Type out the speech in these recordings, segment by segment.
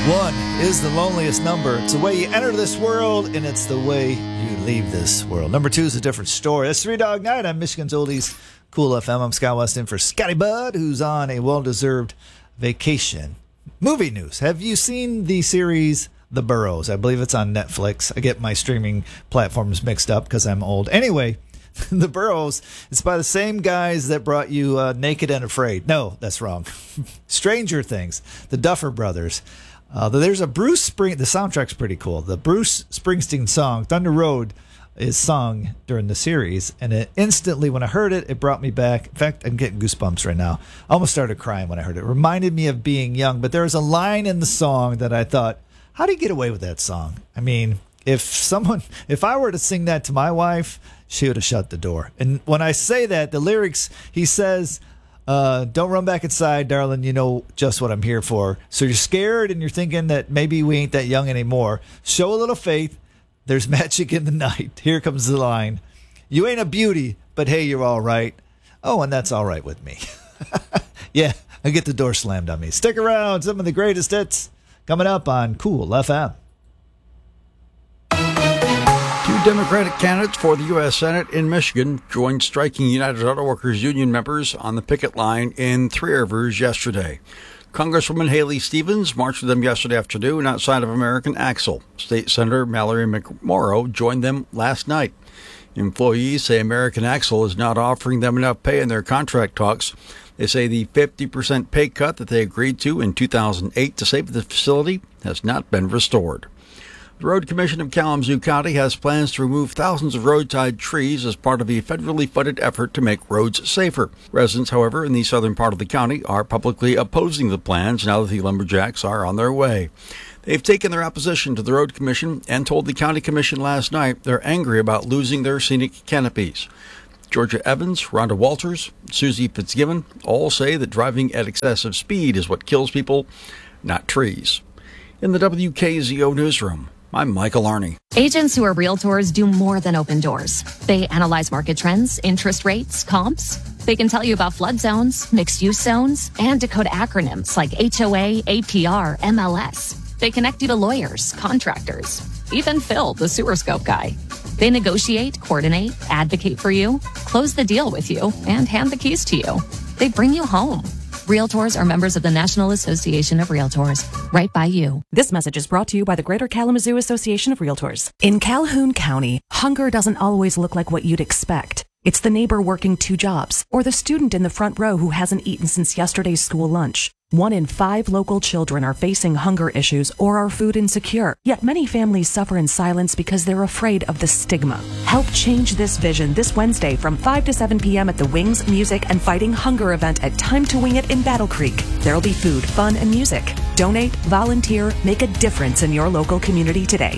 One is the loneliest number. It's the way you enter this world, and it's the way you leave this world. Number 2 is a different story. That's Three Dog Night on Michigan's Oldies Cool FM. I'm Scott West in for Scotty Bud, who's on a well-deserved vacation. Movie news. Have you seen the series The Burrows? I believe it's on Netflix. I get my streaming platforms mixed up because I'm old. Anyway, The Burrows, it's by the same guys that brought you Naked and Afraid. No, that's wrong. Stranger Things. The Duffer Brothers. There's a Bruce Spring. The soundtrack's pretty cool. The Bruce Springsteen song "Thunder Road" is sung during the series, and it instantly, when I heard it, it brought me back. In fact, I'm getting goosebumps right now. I almost started crying when I heard it. It reminded me of being young. But there was a line in the song that I thought, how do you get away with that song? I mean, if I were to sing that to my wife, she would have shut the door. And when I say that, the lyrics, he says, don't run back inside, darling. You know just what I'm here for. So you're scared and you're thinking that maybe we ain't that young anymore. Show a little faith. There's magic in the night. Here comes the line. You ain't a beauty, but hey, you're all right. Oh, and that's all right with me. Yeah, I get the door slammed on me. Stick around. Some of the greatest hits coming up on Cool FM. Two Democratic candidates for the U.S. Senate in Michigan joined striking United Auto Workers Union members on the picket line in Three Rivers yesterday. Congresswoman Haley Stevens marched with them yesterday afternoon outside of American Axle. State Senator Mallory McMorrow joined them last night. Employees say American Axle is not offering them enough pay in their contract talks. They say the 50% pay cut that they agreed to in 2008 to save the facility has not been restored. The Road Commission of Kalamazoo County has plans to remove thousands of roadside trees as part of a federally funded effort to make roads safer. Residents, however, in the southern part of the county are publicly opposing the plans now that the lumberjacks are on their way. They've taken their opposition to the Road Commission and told the County Commission last night they're angry about losing their scenic canopies. Georgia Evans, Rhonda Walters, Susie Fitzgibbon all say that driving at excessive speed is what kills people, not trees. In the WKZO newsroom, I'm Michael Arney. Agents who are realtors do more than open doors. They analyze market trends, interest rates, comps. They can tell you about flood zones, mixed-use zones, and decode acronyms like HOA, APR, MLS. They connect you to lawyers, contractors, even Phil, the sewer scope guy. They negotiate, coordinate, advocate for you, close the deal with you, and hand the keys to you. They bring you home. Realtors are members of the National Association of Realtors, right by you. This message is brought to you by the Greater Kalamazoo Association of Realtors. In Calhoun County, hunger doesn't always look like what you'd expect. It's the neighbor working 2 jobs, or the student in the front row who hasn't eaten since yesterday's school lunch. 1 in 5 local children are facing hunger issues or are food insecure, yet many families suffer in silence because they're afraid of the stigma. Help change this vision this Wednesday from 5 to 7 p.m. at the Wings, Music, and Fighting Hunger event at Time to Wing It in Battle Creek. There'll be food, fun, and music. Donate, volunteer, make a difference in your local community today.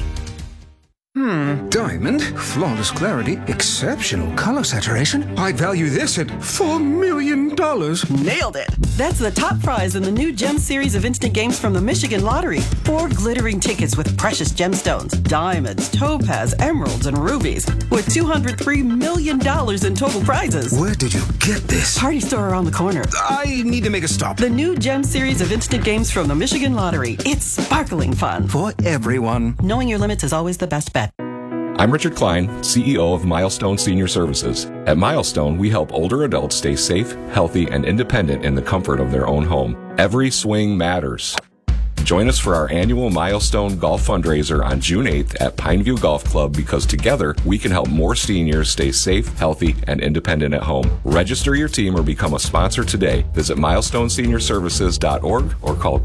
Diamond, flawless clarity, exceptional color saturation. I'd value this at $4 million. Nailed it! That's the top prize in the new Gem series of instant games from the Michigan Lottery. 4 glittering tickets with precious gemstones, diamonds, topaz, emeralds, and rubies, with $203 million in total prizes. Where did you get this? Party store around the corner. I need to make a stop. The new Gem series of instant games from the Michigan Lottery. It's sparkling fun. For everyone. Knowing your limits is always the best bet. I'm Richard Klein, CEO of Milestone Senior Services. At Milestone, we help older adults stay safe, healthy, and independent in the comfort of their own home. Every swing matters. Join us for our annual Milestone Golf Fundraiser on June 8th at Pineview Golf Club because together we can help more seniors stay safe, healthy, and independent at home. Register your team or become a sponsor today. Visit milestoneseniorservices.org or call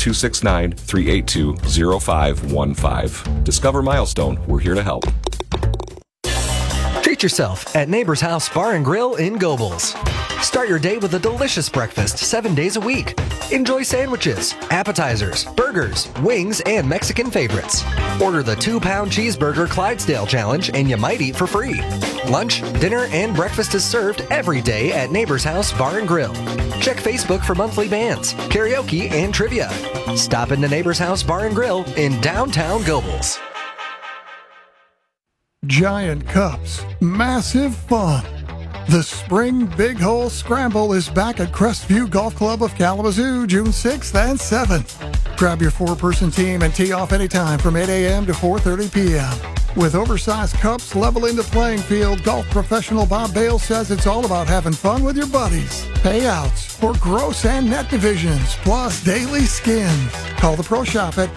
269-382-0515. Discover Milestone. We're here to help. Treat yourself at Neighbor's House Bar and Grill in Gobles. Start your day with a delicious breakfast 7 days a week. Enjoy sandwiches, appetizers, burgers, wings, and Mexican favorites. Order the 2-pound cheeseburger Clydesdale Challenge and you might eat for free. Lunch, dinner, and breakfast is served every day at Neighbor's House Bar and Grill. Check Facebook for monthly bands, karaoke, and trivia. Stop into Neighbor's House Bar and Grill in downtown Gobles. Giant cups, massive fun. The Spring Big Hole Scramble is back at Crestview Golf Club of Kalamazoo, June 6th and 7th. Grab your 4-person team and tee off anytime from 8 a.m. to 4:30 p.m. With oversized cups leveling the playing field, golf professional Bob Bale says it's all about having fun with your buddies. Payouts for gross and net divisions, plus daily skins. Call the Pro Shop at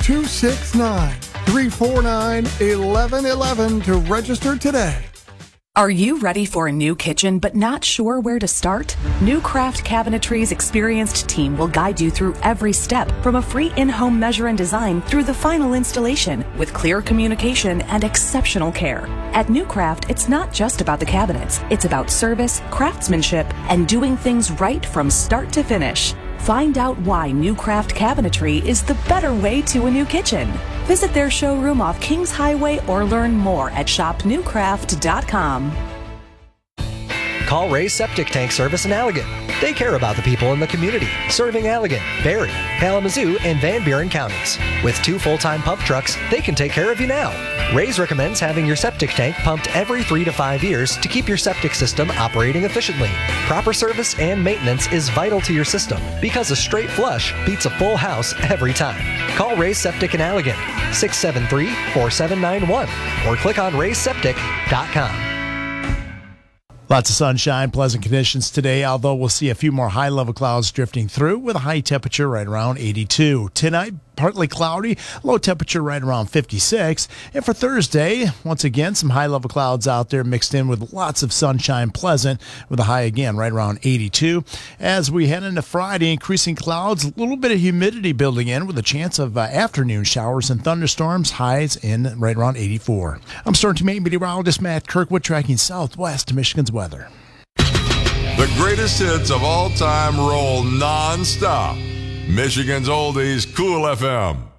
269-349-1111 to register today. Are you ready for a new kitchen but not sure where to start? New Craft Cabinetry's experienced team will guide you through every step, from a free in-home measure and design through the final installation, with clear communication and exceptional care. At New Craft, it's not just about the cabinets. It's about service, craftsmanship, and doing things right from start to finish. Find out why New Craft Cabinetry is the better way to a new kitchen. Visit their showroom off Kings Highway or learn more at shopnewcraft.com. Call Ray's Septic Tank Service in Allegan. They care about the people in the community, serving Allegan, Barry, Kalamazoo, and Van Buren counties. With 2 full-time pump trucks, they can take care of you now. Ray's recommends having your septic tank pumped every 3 to 5 years to keep your septic system operating efficiently. Proper service and maintenance is vital to your system, because a straight flush beats a full house every time. Call Ray's Septic in Allegan, 673-4791, or click on rayseptic.com. Lots of sunshine, pleasant conditions today, although we'll see a few more high-level clouds drifting through with a high temperature right around 82. Tonight, partly cloudy, low temperature right around 56. And for Thursday, once again, some high-level clouds out there mixed in with lots of sunshine, pleasant, with a high again right around 82. As we head into Friday, increasing clouds, a little bit of humidity building in with a chance of afternoon showers and thunderstorms, highs in right around 84. I'm Storm Team 8 meteorologist Matt Kirkwood tracking southwest Michigan's weather. The greatest hits of all time roll non-stop. Michigan's Oldies, Cool FM.